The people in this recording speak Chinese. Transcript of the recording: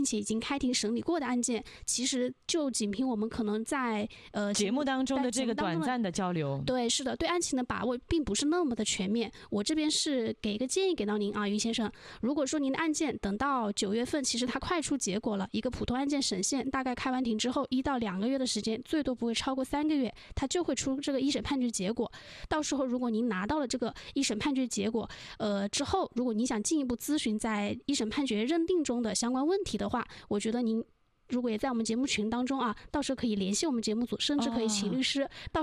且已经开庭审理过的案件，其实就仅凭我们可能在节目当中的这个短暂的交流， 对，是的，对案情的把握并不是那么的全面。我这边是给一个建议给到您啊，于先生，如果说您的案件等到9月份，其实它快出结果了，一个普通案件审限大概开完庭之后1到2个月的时间，最多不会超过3个月，它就会出这个一审判决结果。到时候如果您拿到了这个一审判决结果之后，如果您想进一步咨询在一审判决认定中的相关问题的话，我觉得您如果也在我们节目群当中啊，到时候可以联系我们节目组，甚至可以请律师到